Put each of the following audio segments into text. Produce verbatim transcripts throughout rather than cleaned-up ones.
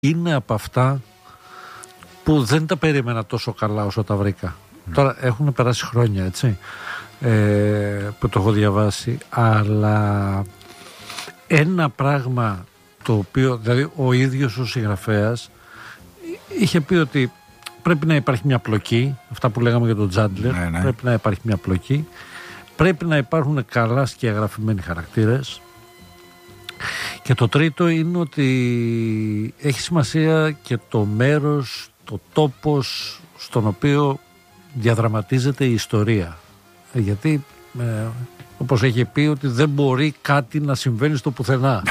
είναι από αυτά που δεν τα περίμενα τόσο καλά όσο τα βρήκα. Mm. Τώρα έχουν περάσει χρόνια, έτσι, ε, που το έχω διαβάσει, αλλά ένα πράγμα το οποίο, δηλαδή ο ίδιος ο συγγραφέας είχε πει ότι πρέπει να υπάρχει μια πλοκή, αυτά που λέγαμε για τον Τζάντλερ, ναι, ναι. πρέπει να υπάρχει μια πλοκή, πρέπει να υπάρχουν καλά σκιαγραφημένοι χαρακτήρες, και το τρίτο είναι ότι έχει σημασία και το μέρος, το τόπος στον οποίο διαδραματίζεται η ιστορία, γιατί ε, όπως έχει πει ότι δεν μπορεί κάτι να συμβαίνει στο πουθενά.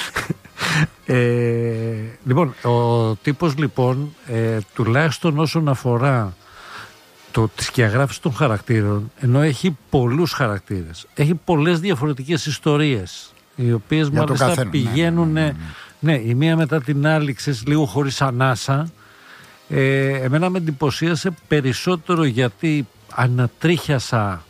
Ε, λοιπόν, ο τύπος λοιπόν ε, τουλάχιστον όσον αφορά το, τη σκιαγράφηση των χαρακτήρων, ενώ έχει πολλούς χαρακτήρες, έχει πολλές διαφορετικές ιστορίες, οι οποίες για μάλιστα καθένα, πηγαίνουν ναι, ναι, ναι, ναι. ναι, η μία μετά την άλλη, ξέρεις, λίγο χωρίς ανάσα. ε, εμένα με εντυπωσίασε περισσότερο γιατί ανατρίχιασα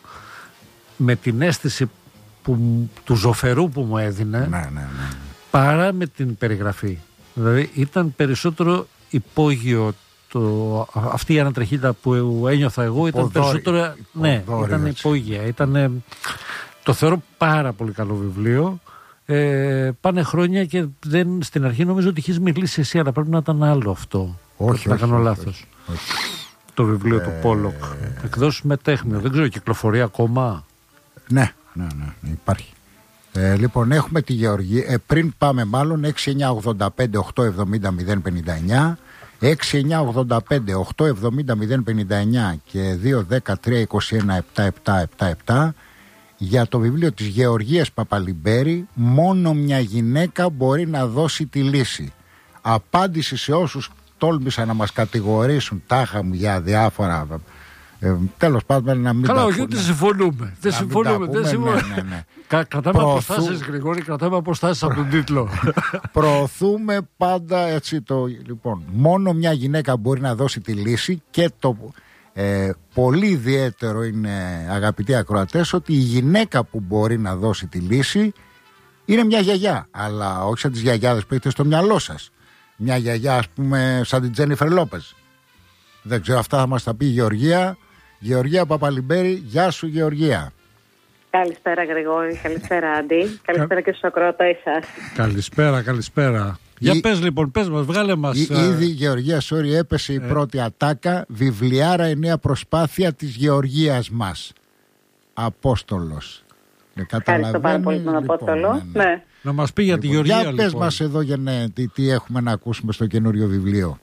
με την αίσθηση που, του ζωφερού που μου έδινε, ναι, ναι, ναι. παρά με την περιγραφή. Δηλαδή ήταν περισσότερο υπόγειο το, αυτή η ανατρεχίδα που ένιωθα εγώ, ήταν υποδόρι, περισσότερο υποδόρι, ναι, υποδόρι, ήταν έτσι. Υπόγεια, ήταν, το θεωρώ πάρα πολύ καλό βιβλίο. ε, πάνε χρόνια και δεν, στην αρχή νομίζω ότι είχες μιλήσει εσύ, αλλά πρέπει να ήταν άλλο αυτό. Όχι, να όχι, κάνω όχι, λάθος. όχι, όχι. Το βιβλίο ε, του Πόλοκ, ε, εκδόσεις με τέχνιο, δεν ξέρω, κυκλοφορεί ακόμα. Ναι, ναι, ναι, υπάρχει. Ε, λοιπόν, έχουμε τη Γεωργία. Ε, πριν πάμε, μάλλον έξι εννιά ογδόντα πέντε οκτώ εβδομήντα μηδέν πενήντα εννιά, έξι εννιά ογδόντα πέντε οκτώ εβδομήντα μηδέν πενήντα εννιά και δύο δέκα τρία είκοσι ένα επτά επτά επτά επτά για το βιβλίο της Γεωργίας Παπαλιμπέρη. Μόνο μια γυναίκα μπορεί να δώσει τη λύση. Απάντηση σε όσους τόλμησαν να μας κατηγορήσουν τάχα μου για διάφορα. Ε, τέλος πάντων, να μην. Καλά, τα όχι ότι συμφωνούμε. Δεν συμφωνούμε. Δεν συμφωνούμε. Ναι, ναι, ναι. Κα, κρατάμε Προωθού... αποστάσεις, Γρηγόρη, κρατάμε αποστάσεις από τον τίτλο. Προωθούμε πάντα έτσι το. Λοιπόν, μόνο μια γυναίκα μπορεί να δώσει τη λύση, και το ε, πολύ ιδιαίτερο είναι, αγαπητοί ακροατές, ότι η γυναίκα που μπορεί να δώσει τη λύση είναι μια γιαγιά. Αλλά όχι σαν τις γιαγιάδες που έχετε στο μυαλό σας. Μια γιαγιά, ας πούμε, σαν την Τζένιφερ Λόπεζ. Δεν ξέρω, αυτά θα μας τα πει η Γεωργία. Γεωργία Παπαλιμπέρη, γεια σου Γεωργία. Καλησπέρα Γρηγόρη, καλησπέρα Άντι, καλησπέρα και στους ακροατές σας. Καλησπέρα, καλησπέρα. Η... Για πες λοιπόν, πες μας, βγάλε μας. Η... Ήδη Γεωργία, sorry, έπεσε η ε... πρώτη ατάκα, βιβλιάρα εννέα προσπάθεια της Γεωργίας μας. Απόστολος. Ευχαριστώ πάρα πολύ τον λοιπόν, Απόστολο. Ναι, ναι. Ναι. Να μας πει για λοιπόν, τη Γεωργία. Για πες λοιπόν. μας εδώ για ναι, τι, τι έχουμε να ακούσουμε στο καινούριο βιβλίο.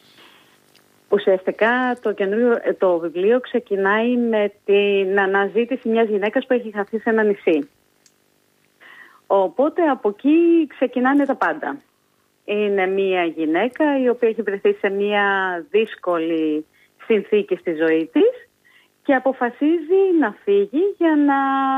Ουσιαστικά το καινούριο το βιβλίο ξεκινάει με την αναζήτηση μιας γυναίκας που έχει χαθεί σε ένα νησί. Οπότε από εκεί ξεκινάνε τα πάντα. Είναι μια γυναίκα η οποία έχει βρεθεί σε μια δύσκολη συνθήκη στη ζωή της και αποφασίζει να φύγει για να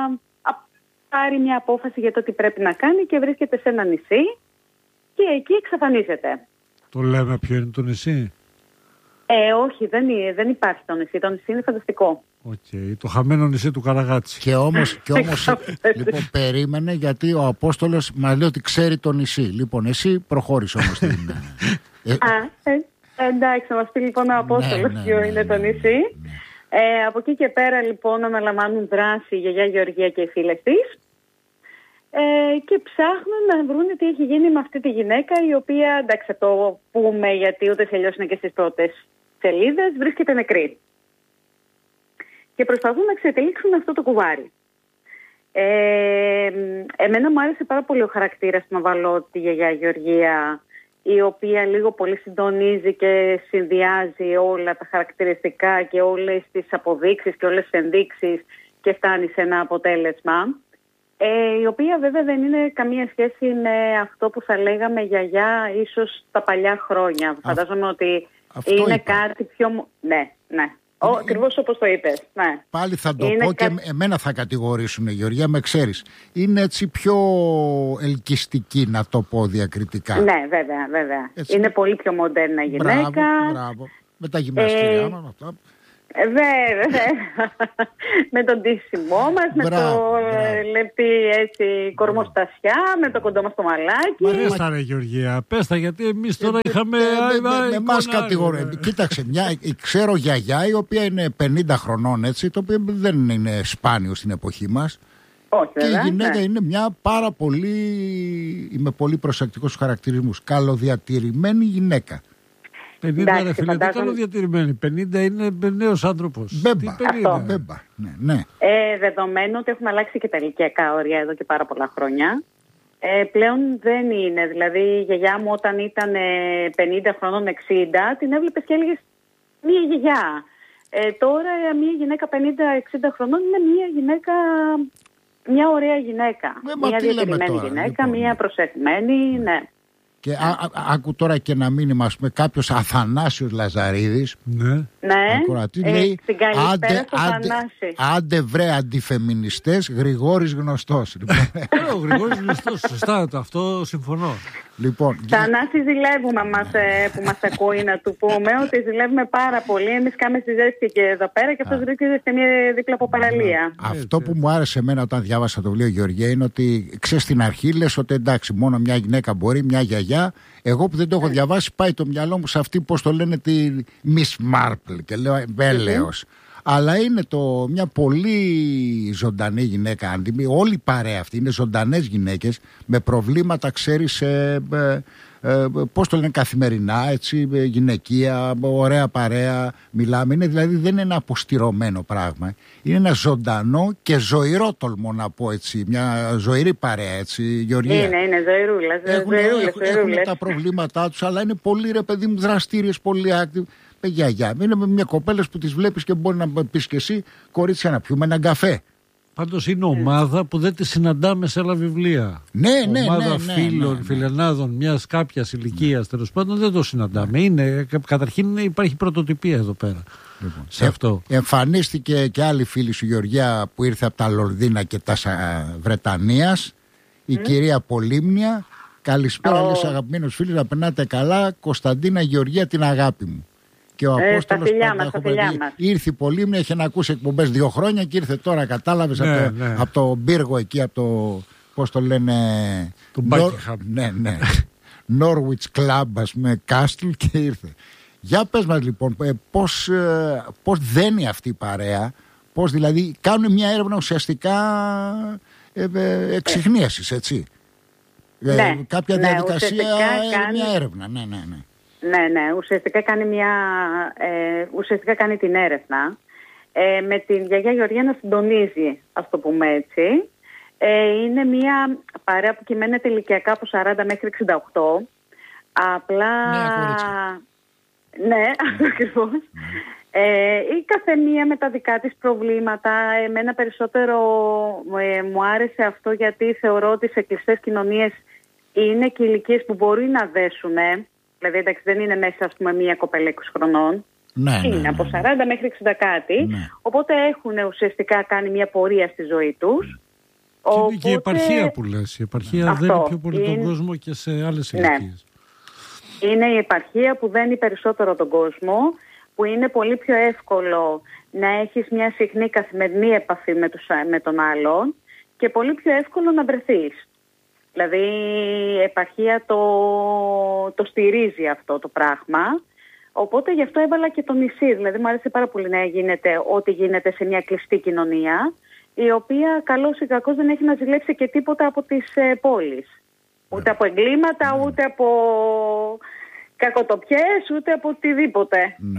πάρει μια απόφαση για το τι πρέπει να κάνει και βρίσκεται σε ένα νησί και εκεί εξαφανίζεται. Το λέμε ποιο είναι το νησί? Ε, όχι, δεν, δεν υπάρχει το νησί. Το νησί είναι φανταστικό. Okay. Το χαμένο νησί του Καραγάτσι. Και όμως, και όμως λοιπόν, περίμενε, γιατί ο Απόστολος μας λέει ότι ξέρει το νησί. Λοιπόν, εσύ προχώρησε όμως την... ε, Α, ε, εντάξει, θα μας πει λοιπόν ο Απόστολος ναι, ναι, ποιο ναι, είναι ναι, το νησί. Ναι, ναι. Ε, από εκεί και πέρα λοιπόν αναλαμβάνουν δράση η γιαγιά Γεωργία και οι φίλες της. Ε, και ψάχνουν να βρουν τι έχει γίνει με αυτή τη γυναίκα, η οποία, εντάξει, θα το πούμε γιατί ούτε σε αλλιώς είναι και στις πρώτες σελίδες, βρίσκεται νεκρή. Και προσπαθούν να ξετυλίξουν αυτό το κουβάρι. Ε, εμένα μου άρεσε πάρα πολύ ο χαρακτήρας να βάλω τη γιαγιά Γεωργία, η οποία λίγο πολύ συντονίζει και συνδυάζει όλα τα χαρακτηριστικά και όλες τις αποδείξεις και όλες τις ενδείξεις και φτάνει σε ένα αποτέλεσμα. Ε, η οποία βέβαια δεν είναι καμία σχέση με αυτό που θα λέγαμε γιαγιά ίσως τα παλιά χρόνια. Α, Φαντάζομαι ότι είναι είπα. κάτι πιο... Ναι, ναι. Ο, ακριβώς όπως το είπες. Ναι. Πάλι θα το είναι πω κα... και εμένα θα κατηγορήσουν, Γεωργία, με ξέρεις. Είναι έτσι πιο ελκυστική, να το πω διακριτικά. Ναι, βέβαια, βέβαια. Έτσι. Είναι πολύ πιο μοντέρνα γυναίκα. Μπράβο, μπράβο. Με τα γυμναστήριά ε... μας αυτά. Βέβαια, με τον ντύσιμό μας, με το λεπτή έτσι κορμοστασιά, με το κοντό μας το μαλάκι. Μα πες τα ρε Γεωργία, πες τα, γιατί εμείς τώρα είχαμε... Με εμάς κατηγορούν. Κοίταξε, ξέρω γιαγιά η οποία είναι πενήντα χρονών, έτσι, το οποίο δεν είναι σπάνιο στην εποχή μας. Όχι, και βέβαια, η γυναίκα ναι. είναι μια πάρα πολύ, είμαι πολύ προσεκτικός στους χαρακτηρισμούς, καλοδιατηρημένη γυναίκα. πενήντα ρε φίλε, τι καλοδιατηρημένη, πενήντα είναι νέος άνθρωπος. Μπέμπα, αυτό. Μπέμπα. Ναι, ναι. Ε, δεδομένου ότι έχουν αλλάξει και τα ηλικιακά όρια εδώ και πάρα πολλά χρόνια. Ε, πλέον δεν είναι, δηλαδή η γιαγιά μου όταν ήταν πενήντα χρονών, εξήντα, την έβλεπες και έλεγες μία γιαγιά. Ε, τώρα μία γυναίκα πενήντα εξήντα χρονών είναι μία γυναίκα... Μια ωραία γυναίκα. Ε, μια διατηρημένη γυναίκα, λοιπόν, μια προσεχμένη, ναι. Και α, α, άκου τώρα και ένα μήνυμα, ας πούμε, κάποιος Αθανάσιος Λαζαρίδης. Ναι. Ναι. Ακουρατή, ε, λέει, στην καλησπέρα άντε, στο άντε, Θανάση. Άντε βρε αντιφεμινιστές, Γρηγόρης γνωστός. Ο Γρηγόρης γνωστός, σωστά, αυτό συμφωνώ. Λοιπόν, Θανάση, ζηλεύουμε μας, ε, που μας ακούει να του πούμε ότι ζηλεύουμε πάρα πολύ. Εμείς κάμε στη ζέστη και εδώ πέρα και αυτός βρίσκεται σε μια δίπλα από παραλία. Αυτό που μου άρεσε εμένα όταν διάβασα το βιβλίο, Γεωργία, είναι ότι ξέρεις στην αρχή λες ότι εντάξει, μόνο μια γυναίκα μπορεί, μια γιαγιά. Εγώ που δεν το έχω διαβάσει, πάει το μυαλό μου σε αυτή, πώς το λένε, τη Miss Marple και λέω έλεος. Αλλά είναι το, μια πολύ ζωντανή γυναίκα. Όλη η παρέα αυτή είναι ζωντανές γυναίκες με προβλήματα, ξέρεις, ε, ε, ε, πώς το λένε, καθημερινά, έτσι, γυναικεία, ωραία παρέα, μιλάμε. Είναι, δηλαδή δεν είναι ένα αποστηρωμένο πράγμα. Είναι ένα ζωντανό και ζωηρό, τολμώ να πω, έτσι, μια ζωηρή παρέα, έτσι, Γεωργία. Είναι, είναι ζωηρούλα. Έχουν, έχουν, έχουν τα προβλήματά τους, αλλά είναι πολύ, ρε παιδί μου, δραστήριες, πολύ active. Γιαγιά. Είναι με μια κοπέλα που τις βλέπεις και μπορεί να πεις και εσύ, κορίτσια, να πιούμε έναν καφέ. Πάντως είναι ομάδα που δεν τη συναντάμε σε άλλα βιβλία. Ναι, ναι, ομάδα ναι, ναι, φίλων, ναι, ναι. φιλενάδων μιας κάποιας ηλικίας, τέλος πάντων, δεν το συναντάμε. Είναι, καταρχήν υπάρχει πρωτοτυπία εδώ πέρα. Λοιπόν, σε αυτό. Ε, εμφανίστηκε και άλλη φίλη σου, Γεωργία, που ήρθε από τα Λονδίνα και τα Βρετανίας, η mm. κυρία Πολύμνια. Καλησπέρα, oh. λες, αγαπημένους φίλους, να περνάτε καλά. Κωνσταντίνα Γεωργία, την αγάπη μου. Και ο ε, Απόστολος μας, ήρθε πολύ, μου είχε να ακούσει εκπομπές δύο χρόνια και ήρθε τώρα, κατάλαβες, ναι, από, ναι. από το πύργο εκεί, από το, πώς το λένε, το Buckingham. Ναι, ναι, Norwich Club, ας πούμε, Castle, και ήρθε. Για πες μας λοιπόν, πώς, πώς δένει αυτή η παρέα, πώς δηλαδή κάνουν μια έρευνα ουσιαστικά ε, ε, εξυχνίασης, έτσι. Ναι, ε, κάποια ναι, διαδικασία, κάνει... μια έρευνα, ναι, ναι, ναι. Ναι, ναι, ουσιαστικά κάνει, μια, ε, ουσιαστικά κάνει την έρευνα ε, με την γιαγιά Γεωργία να συντονίζει, ας το πούμε έτσι. Ε, είναι μια παρέα που κυμαίνεται ηλικιακά από σαράντα μέχρι εξήντα οκτώ. Απλά... Ναι, ναι, αυτό ακριβώς. Ναι. Ε, η καθεμία με τα δικά της προβλήματα. Εμένα περισσότερο ε, μου άρεσε αυτό γιατί θεωρώ ότι σε κλειστές κοινωνίες είναι και ηλικίες που μπορεί να δέσουνε. Δηλαδή, εντάξει, δεν είναι μέσα, ας πούμε, μία κοπέλα είκοσι χρονών. Ναι, είναι ναι, ναι, από σαράντα μέχρι εξήντα κάτι. Ναι. Οπότε έχουν ουσιαστικά κάνει μια πορεία στη ζωή τους. Και οπότε... είναι και η επαρχία που λες. Η επαρχία αυτό δένει πιο πολύ είναι... τον κόσμο και σε άλλες ναι. ηλικίες. Είναι η επαρχία που δένει περισσότερο τον κόσμο, που είναι πολύ πιο εύκολο να έχεις μια συχνή καθημερινή επαφή με, τους, με τον άλλον και πολύ πιο εύκολο να βρεθείς. Δηλαδή η επαρχία το, το στηρίζει αυτό το πράγμα. Οπότε γι' αυτό έβαλα και το νησί. Δηλαδή μου άρεσε πάρα πολύ να γίνεται ό,τι γίνεται σε μια κλειστή κοινωνία, η οποία καλώς ή κακώς δεν έχει να ζηλέψει και τίποτα από τις ε, πόλεις. Ούτε από εγκλήματα, ούτε από κακοτοπιές, ούτε από οτιδήποτε. Ναι.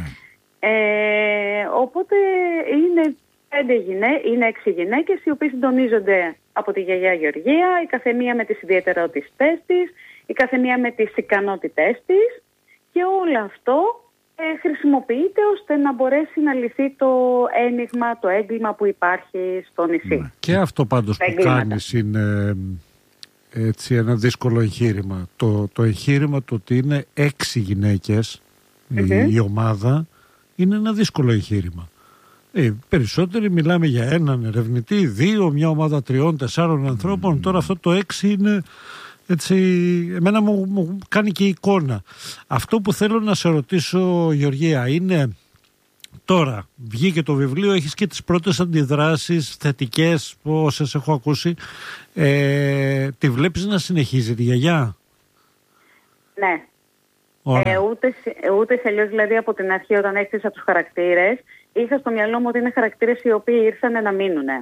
Ε, οπότε είναι, πέντε γυναί- είναι έξι γυναίκες οι οποίες συντονίζονται από τη γιαγιά Γεωργία, η καθεμία με τις ιδιαιτερότητες της, η καθεμία με τις ικανότητές της, και όλο αυτό ε, χρησιμοποιείται ώστε να μπορέσει να λυθεί το ένιγμα, το έγκλημα που υπάρχει στο νησί. Και αυτό πάντως που κάνεις είναι έτσι ένα δύσκολο εγχείρημα. Το, το εγχείρημα το ότι είναι έξι γυναίκες mm-hmm. η, η ομάδα είναι ένα δύσκολο εγχείρημα. Ε, περισσότεροι μιλάμε για έναν ερευνητή, δύο, μια ομάδα τριών, τεσσάρων ανθρώπων. Mm. Τώρα αυτό το έξι είναι έτσι, εμένα μου, μου κάνει και εικόνα. Αυτό που θέλω να σε ρωτήσω, Γεωργία, είναι Τώρα, βγήκε το βιβλίο, έχεις και τις πρώτες αντιδράσεις θετικές, όσες έχω ακούσει. Ε, τη βλέπεις να συνεχίζει τη γιαγιά? Ναι. Ε, ούτε, ούτε σε αλλιώς, δηλαδή από την αρχή όταν έκτισα τους χαρακτήρες, είχα στο μυαλό μου ότι είναι χαρακτήρες οι οποίοι ήρθαν να μείνουνε.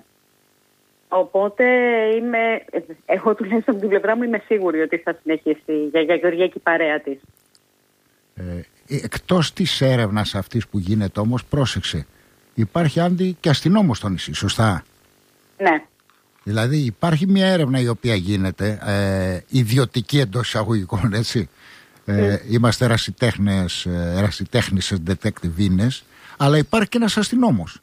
Οπότε είμαι, εγώ τουλάχιστον από την πλευρά μου είμαι σίγουρη ότι θα συνεχίσει η γιαγιά Γεωργία και η παρέα της. Ε, εκτός της έρευνας αυτής που γίνεται όμως, πρόσεξε, υπάρχει άντι και αστυνόμος στο νησί, σωστά? Ναι. Δηλαδή υπάρχει μια έρευνα η οποία γίνεται, ε, ιδιωτική εντός εισαγωγικών, έτσι. Ε, mm. Είμαστε ερασιτέχνες, ερασιτέχνησες detectivines, αλλά υπάρχει και ένας αστυνόμος,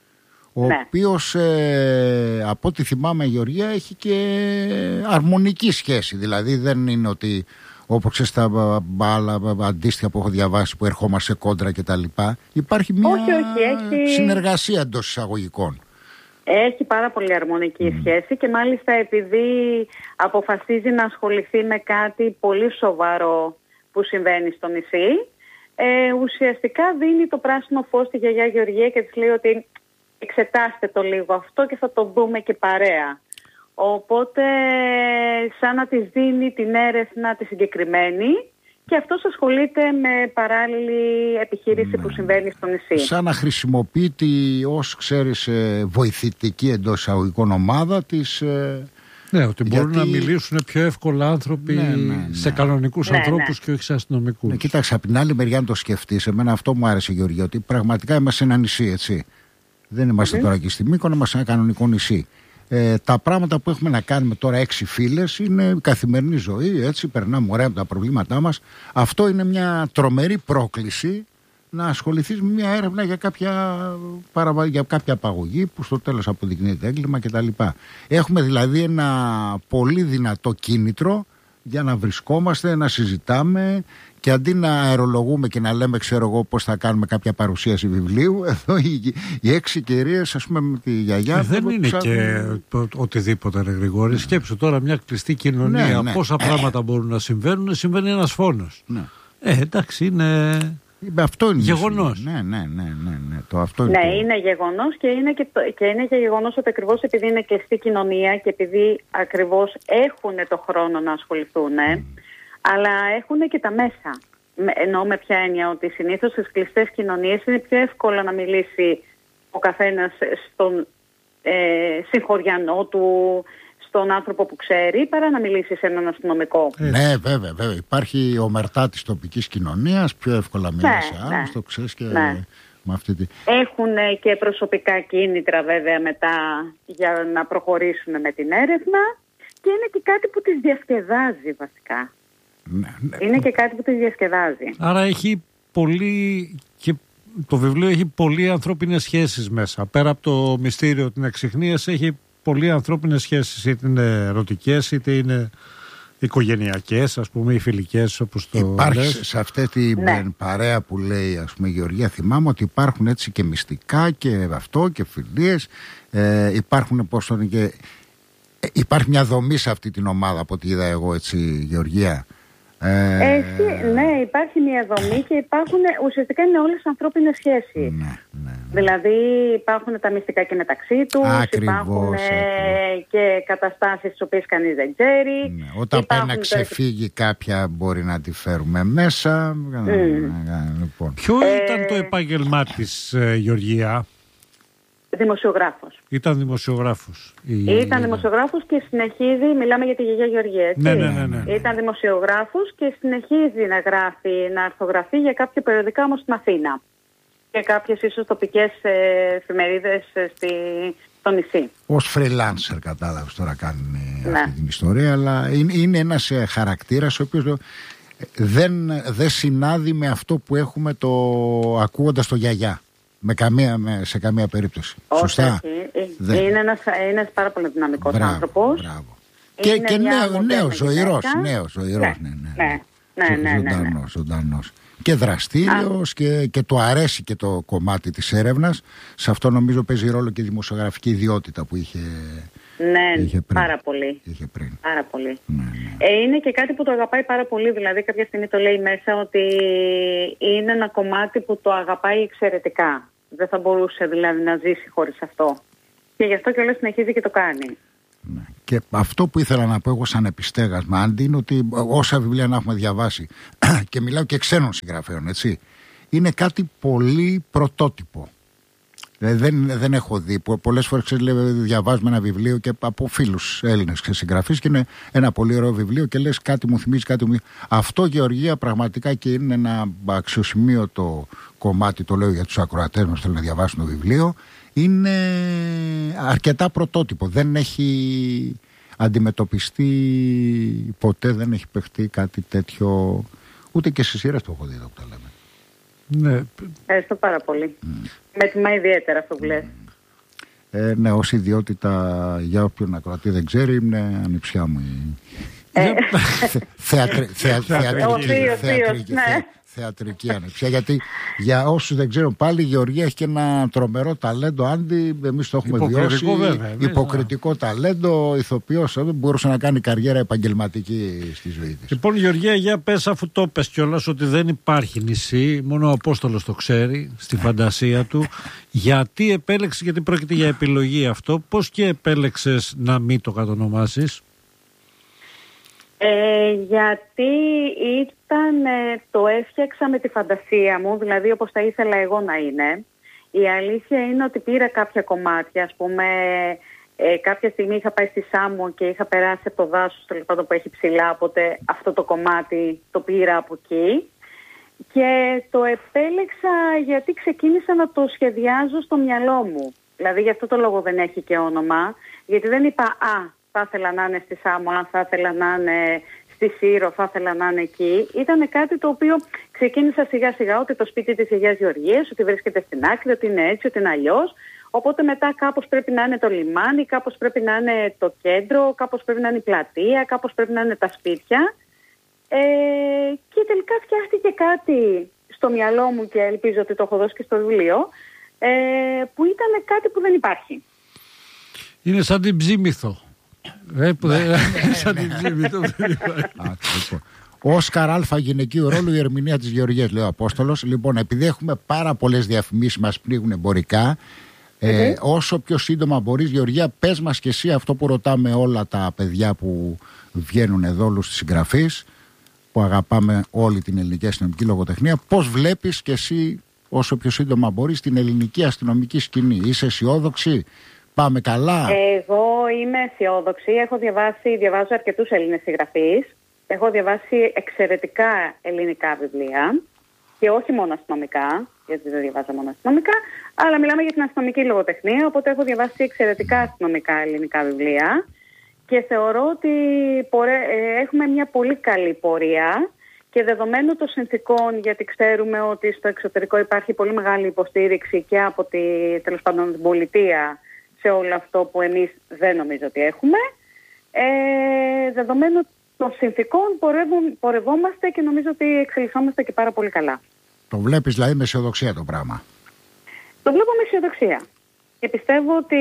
ο ναι. οποίος ε, από ό,τι θυμάμαι, Γεωργία, έχει και αρμονική σχέση. Δηλαδή δεν είναι ότι όπως ξέρεις τα άλλα αντίστοιχα που έχω διαβάσει που ερχόμαστε κόντρα και τα λοιπά. Υπάρχει μια όχι, όχι, έχει... συνεργασία εντός εισαγωγικών. Έχει πάρα πολύ αρμονική mm. σχέση και μάλιστα επειδή αποφασίζει να ασχοληθεί με κάτι πολύ σοβαρό που συμβαίνει στο νησί, ε, ουσιαστικά δίνει το πράσινο φως στη γιαγιά Γεωργία και της λέει ότι εξετάστε το λίγο αυτό και θα το δούμε και παρέα. Οπότε σαν να της δίνει την έρευνα τη συγκεκριμένη και αυτός ασχολείται με παράλληλη επιχείρηση ναι. που συμβαίνει στο νησί. Σαν να χρησιμοποιεί τη, ως ξέρεις, βοηθητική εντός εισαγωγικών ομάδα της. Ναι, ότι γιατί... μπορούν να μιλήσουν πιο εύκολα άνθρωποι ναι, ναι, ναι. σε κανονικούς ναι, ανθρώπους ναι. και όχι σε αστυνομικούς. Ναι, κοίταξε, από την άλλη μεριά να το σκεφτείς, εμένα αυτό μου άρεσε, Γεωργία, ότι πραγματικά είμαστε ένα νησί, έτσι. Δεν είμαστε mm-hmm. τώρα εκεί στη Μύκονο, είμαστε ένα κανονικό νησί. Ε, τα πράγματα που έχουμε να κάνουμε τώρα έξι φίλες είναι καθημερινή ζωή, έτσι, περνάμε ωραία από τα προβλήματά μας. Αυτό είναι μια τρομερή πρόκληση να ασχοληθείς με μια έρευνα για κάποια, παραβα... για κάποια απαγωγή που στο τέλος αποδεικνύεται έγκλημα κτλ. Έχουμε δηλαδή ένα πολύ δυνατό κίνητρο για να βρισκόμαστε, να συζητάμε και αντί να αερολογούμε και να λέμε ξέρω εγώ πώς θα κάνουμε κάποια παρουσίαση βιβλίου, εδώ οι, οι έξι κυρίες ας πούμε με τη γιαγιά... Ε, δεν είναι ψάχνουν... και οτιδήποτε ρε Γρηγόρη, ναι. Σκέψου τώρα μια κλειστή κοινωνία, ναι, ναι. πόσα πράγματα μπορούν να συμβαίνουν, συμβαίνει ένας φόνος. Ναι. Ε, εντάξει είναι... Αυτό είναι γεγονός. Ναι, ναι, ναι, ναι, ναι. Το αυτό είναι, ναι, το... είναι γεγονός και είναι και, το, και είναι και γεγονός ότι ακριβώς επειδή είναι κλειστή κοινωνία και επειδή ακριβώς έχουν το χρόνο να ασχοληθούν, mm. αλλά έχουν και τα μέσα. Εννοώ με ποια έννοια, ότι συνήθως στις κλειστές κοινωνίες είναι πιο εύκολο να μιλήσει ο καθένας στον ε, συγχωριανό του, στον άνθρωπο που ξέρει, παρά να μιλήσει σε έναν αστυνομικό. Ε, ναι, βέβαια, βέβαια. Υπάρχει ομερτά της τοπικής κοινωνίας, πιο εύκολα μιλάει ναι, σε άλλους, ναι, το ξέρεις και ναι. με αυτή τη... Έχουν και προσωπικά κίνητρα βέβαια μετά για να προχωρήσουν με την έρευνα και είναι και κάτι που τις διασκεδάζει βασικά. Ναι, ναι. Είναι και κάτι που τις διασκεδάζει. Άρα έχει πολύ... και το βιβλίο έχει πολύ ανθρώπινες σχέσεις μέσα. Πέρα από το μυστήριο, την εξιχνίαση, έχει πολλοί ανθρώπινες σχέσεις, είτε είναι ερωτικές είτε είναι οικογενειακές, ας πούμε, ή φιλικές όπως το υπάρχει λες. Σε αυτή την ναι. παρέα που λέει ας πούμε η Γεωργία, θυμάμαι ότι υπάρχουν έτσι και μυστικά και αυτό και φιλίες, ε, υπάρχουν πώς το και... ε, υπάρχει μια δομή σε αυτή την ομάδα από ό,τι είδα εγώ, έτσι Γεωργία. Ε... Εσύ, ναι, υπάρχει μια δομή και υπάρχουν, ουσιαστικά είναι όλες ανθρώπινες σχέσεις. Ναι, ναι, ναι. Δηλαδή υπάρχουν τα μυστικά και μεταξύ τους, ακριβώς, υπάρχουν ακριβώς. και καταστάσεις τις οποίες κανείς δεν ξέρει. Ναι, όταν πάει να ξεφύγει το... κάποια μπορεί να τη φέρουμε μέσα. Mm. Λοιπόν. Ποιο ε... ήταν το επάγγελμά της, ε, Γεωργία? Δημοσιογράφος. Ήταν δημοσιογράφος. Η... Ήταν δημοσιογράφος και συνεχίζει, μιλάμε για τη γιαγιά Γεωργία, έτσι. Ναι, ναι, ναι, ναι. Ήταν δημοσιογράφος και συνεχίζει να γράφει, να αρθογραφεί για κάποια περιοδικά όμως στην Αθήνα. Και κάποιες ίσως τοπικές εφημερίδες στη... στο νησί. Ως freelancer κατάλαβες τώρα κάνει ναι. αυτή την ιστορία, αλλά είναι, είναι ένας χαρακτήρας ο οποίος δεν, δεν συνάδει με αυτό που έχουμε το ακούγοντας το γιαγιά. Με καμία, με, σε καμία περίπτωση. Όχι, σωστά. Είναι ένας, ένας πάρα πολύ δυναμικός μπράβο, άνθρωπος. Μπράβο. Και, και νέο, νέος, ζωηρός, νέος, ζωηρός, ναι, ναι, ναι, ναι, ναι, ναι, ζωντανός, ναι. ζωντανός. Και δραστήριος και, και του αρέσει και το κομμάτι της έρευνας. Σε αυτό νομίζω παίζει ρόλο και η δημοσιογραφική ιδιότητα που είχε, ναι, είχε πριν. Πάρα πολύ. Είχε πριν. Πάρα πολύ. Ναι, ναι. Ε, είναι και κάτι που το αγαπάει πάρα πολύ, δηλαδή κάποια στιγμή το λέει μέσα ότι είναι ένα κομμάτι που το αγαπάει εξαιρετικά. Δεν θα μπορούσε δηλαδή να ζήσει χωρίς αυτό. Και γι' αυτό και όλες συνεχίζει και το κάνει. Ναι. Και αυτό που ήθελα να πω εγώ σαν επιστέγασμα, Άντι, είναι ότι όσα βιβλία να έχουμε διαβάσει και μιλάω και ξένων συγγραφέων, έτσι, είναι κάτι πολύ πρωτότυπο. Δεν, δεν έχω δει. Πολλές φορές διαβάζουμε ένα βιβλίο και από φίλους Έλληνες συγγραφείς και είναι ένα πολύ ωραίο βιβλίο και λες κάτι μου θυμίζει, κάτι μου. Αυτό, Γεωργία, πραγματικά και είναι ένα αξιοσημείωτο κομμάτι, το λέω για τους ακροατές μας, θέλουν να διαβάσουν το βιβλίο. Είναι αρκετά πρωτότυπο. Δεν έχει αντιμετωπιστεί ποτέ, δεν έχει παιχτεί κάτι τέτοιο. Ούτε και στις σειρές το έχω δει εδώ που τα λέμε. Ναι. Ευχαριστώ πάρα πολύ. Mm. Με τιμά ιδιαίτερα αυτό που λες. Ε, ναι, ως ιδιότητα, για όποιον ακροατή δεν ξέρει, είναι ανιψιά μου η θεατρική ανιψιά. Γιατί για όσους δεν ξέρουν, πάλι η Γεωργία έχει και ένα τρομερό ταλέντο, Άντι, εμείς το έχουμε βιώσει. Βέβαια, υποκριτικό ναι. ταλέντο, ηθοποιός, μπορούσε να κάνει καριέρα επαγγελματική στη ζωή της. Λοιπόν, Γεωργία, για πες, αφού το πες κιόλας ότι δεν υπάρχει νησί, μόνο ο Απόστολος το ξέρει, στη φαντασία του, γιατί επέλεξες, γιατί πρόκειται για επιλογή αυτό, πώς και επέλεξες να μην το κατονομάσεις? Ε, γιατί ήταν, ε, το έφτιαξα με τη φαντασία μου, δηλαδή όπως θα ήθελα εγώ να είναι. Η αλήθεια είναι ότι πήρα κάποια κομμάτια, ας πούμε, ε, κάποια στιγμή είχα πάει στη Σάμο και είχα περάσει από το δάσος, τέλος πάντων, που έχει ψηλά, οπότε αυτό το κομμάτι το πήρα από εκεί. Και το επέλεξα γιατί ξεκίνησα να το σχεδιάζω στο μυαλό μου. Δηλαδή γι' αυτό το λόγο δεν έχει και όνομα, γιατί δεν είπα «Α, θα ήθελα να είναι στη Σάμονα, θα ήθελα να είναι στη Σύρο, θα ήθελα να είναι εκεί». Ήταν κάτι το οποίο ξεκίνησα σιγά σιγά, ότι το σπίτι της Αγίας Γεωργίας, ότι βρίσκεται στην άκρη, ότι είναι έτσι, ότι είναι αλλιώς. Οπότε μετά κάπως πρέπει να είναι το λιμάνι, κάπως πρέπει να είναι το κέντρο, κάπως πρέπει να είναι η πλατεία, κάπως πρέπει να είναι τα σπίτια. Ε, και τελικά φτιάχτηκε κάτι στο μυαλό μου και ελπίζω ότι το έχω δώσει και στο βιβλίο, ε, που ήταν κάτι που δεν υπάρχει. Είναι σαν την Ψήμηθο. Ε, που δεν είναι σαν την Ψήμηθο. Όσκαρ Αλφα γυναικείο ρόλο, η ερμηνεία της Γεωργίας, λέει ο Απόστολος. Λοιπόν, επειδή έχουμε πάρα πολλές διαφημίσεις, μας πνίγουν εμπορικά, ε, mm-hmm. όσο πιο σύντομα μπορείς, Γεωργία, πες μας και εσύ αυτό που ρωτάμε όλα τα παιδιά που βγαίνουν εδώ, όλους τους συγγραφείς, που αγαπάμε όλη την ελληνική αστυνομική λογοτεχνία. Πώς βλέπεις και εσύ, όσο πιο σύντομα μπορείς, την ελληνική αστυνομική σκηνή? Είσαι αισιόδοξη? Πάμε καλά? Εγώ είμαι αισιόδοξη. Έχω διαβάσει, διαβάζω αρκετούς Έλληνες συγγραφείς. Έχω διαβάσει εξαιρετικά ελληνικά βιβλία. Και όχι μόνο αστυνομικά, γιατί δεν διαβάζω μόνο αστυνομικά, αλλά μιλάμε για την αστυνομική λογοτεχνία. Οπότε έχω διαβάσει εξαιρετικά αστυνομικά ελληνικά βιβλία. Και θεωρώ ότι έχουμε μια πολύ καλή πορεία και δεδομένου των συνθηκών, γιατί ξέρουμε ότι στο εξωτερικό υπάρχει πολύ μεγάλη υποστήριξη και από τη, τέλος πάντων, την πολιτεία σε όλο αυτό που εμείς δεν νομίζω ότι έχουμε. Ε, δεδομένου των συνθηκών πορευόμαστε και νομίζω ότι εξελισσόμαστε και πάρα πολύ καλά. Το βλέπεις δηλαδή με αισιοδοξία το πράγμα? Το βλέπω με αισιοδοξία. Και πιστεύω ότι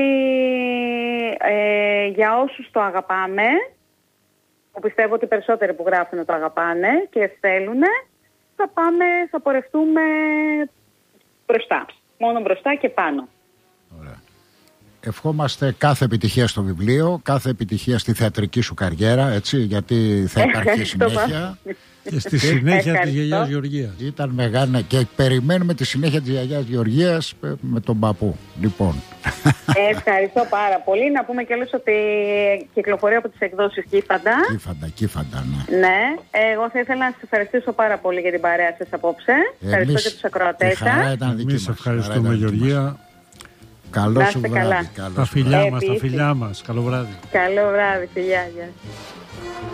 ε, για όσους το αγαπάμε, που πιστεύω ότι οι περισσότεροι που γράφουν το αγαπάνε και θέλουν, θα πάμε, θα πορευτούμε μπροστά. Μόνο μπροστά και πάνω. Ωραία. Ευχόμαστε κάθε επιτυχία στο βιβλίο, κάθε επιτυχία στη θεατρική σου καριέρα, έτσι, γιατί θα υπάρχει συνέχεια. Και στη συνέχεια της γιαγιάς Γεωργίας. Ήταν μεγάλη και περιμένουμε τη συνέχεια της γιαγιάς Γεωργίας με τον παππού. Λοιπόν. Ευχαριστώ πάρα πολύ. Να πούμε και όλους ότι κυκλοφορεί από τις εκδόσεις Κύφαντα. Κύφαντα, Κύφαντα, ναι. Ναι. Εγώ θα ήθελα να σας ευχαριστήσω πάρα πολύ για την παρέα σας απόψε. Εμείς, ευχαριστώ και τους ακροατές σας. Εμείς ευχαριστούμε, Γεωργία. Καλό σου βράδυ. Τα φιλιά μας, τα φιλιά μας. Καλό βράδυ. Καλό βράδυ, φιλιά.